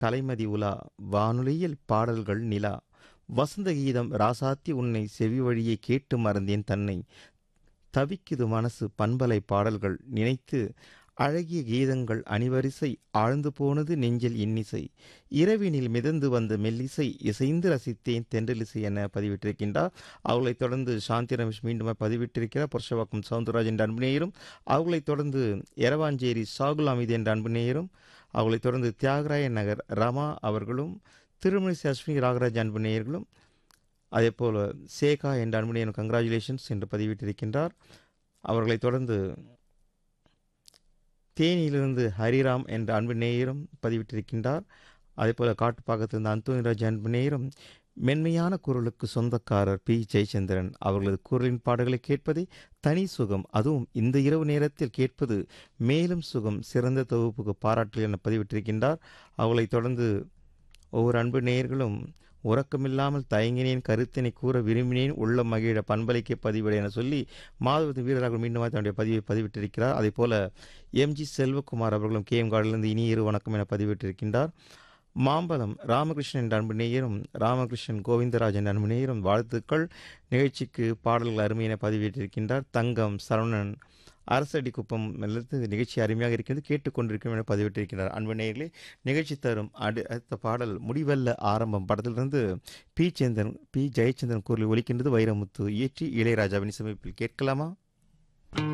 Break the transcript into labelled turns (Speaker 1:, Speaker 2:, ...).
Speaker 1: கலைமதி உலா வானொலியில் பாடல்கள் நிலா வசந்த கீதம் ராசாத்தி உன்னை செவி வழியே கேட்டு மறந்தேன் தன்னை தவிக்குது மனசு பண்பலை பாடல்கள் நினைத்து அழகிய கீதங்கள் அணிவரிசை ஆழ்ந்து போனது நெஞ்சில் இன்னிசை இரவினில் மிதந்து வந்த மெல்லிசை இசைந்து ரசித்தேன் தென்றலிசை என பதிவிட்டிருக்கின்றார். அவர்களைத் தொடர்ந்து சாந்தி ரமேஷ் மீண்டும் பதிவிட்டிருக்கிறார். புருஷவாக்கம் சவுந்தரராஜ் என்ற அன்பு நேயரும், அவர்களைத் தொடர்ந்து எரவாஞ்சேரி சாகுல் அமீது என்ற அன்பு நேயரும், அவர்களைத் தொடர்ந்து தியாகராய நகர் ரமா அவர்களும், திருமணிசை அஸ்வினி ராகராஜ் அன்பு நேயர்களும், அதேபோல் சேகா என்ற அன்பு நேயரும் கங்க்ராச்சுலேஷன்ஸ் என்று பதிவிட்டிருக்கின்றார். அவர்களைத் தொடர்ந்து தேனியிலிருந்து ஹரிராம் என்ற அன்பு நேயரும் பதிவிட்டிருக்கின்றார். அதேபோல் காட்டுப்பாக்கத்திலிருந்து அந்தோனிராஜ் அன்பு நேயரும், மென்மையான குரலுக்கு சொந்தக்காரர் பி ஜெயச்சந்திரன் அவர்களது குரலின் பாடல்களை கேட்பதே தனி சுகம், அதுவும் இந்த இரவு நேரத்தில் கேட்பது மேலும் சுகம், சிறந்த தொகுப்புக்கு பாராட்டு என பதிவிட்டிருக்கின்றார். அவர்களைத் தொடர்ந்து ஒவ்வொரு அன்பு நேயர்களும் உறக்கமில்லாமல் தயங்கினேன் கருத்தினை கூற விரும்பினேன் உள்ள மகிழ பண்பலைக்கே பதிவிட என சொல்லி மாதவத்தின் வீரராக மீண்டும் தன்னுடைய பதிவை பதிவிட்டிருக்கிறார். அதே போல எம்ஜி செல்வகுமார் அவர்களும் கேஎம் கார்டிலிருந்து இனி இரு வணக்கம் என பதிவிட்டிருக்கின்றார். மாம்பலம் ராமகிருஷ்ணன் என்ற அன்பு நேயரும், ராமகிருஷ்ணன் கோவிந்தராஜன் அன்பு நேயரும் வாழ்த்துக்கள், நிகழ்ச்சிக்கு பாடல்கள் அருமை என பதிவிட்டிருக்கின்றார். தங்கம் சரவணன் அரசடி குப்பம் இந்த நிகழ்ச்சி அருமையாக இருக்கிறது கேட்டுக்கொண்டிருக்கும் என பதிவிட்டிருக்கிறார். அன்பு நேயர்களே, நிகழ்ச்சி தரும் அடுத்த பாடல் முடிவல்ல ஆரம்பம் படத்திலிருந்து பி ஜெயச்சந்திரன் குரலில் ஒலிக்கின்றது. வைரமுத்து இயற்றி இளையராஜாவின் சமீபத்தில் கேட்கலாமா?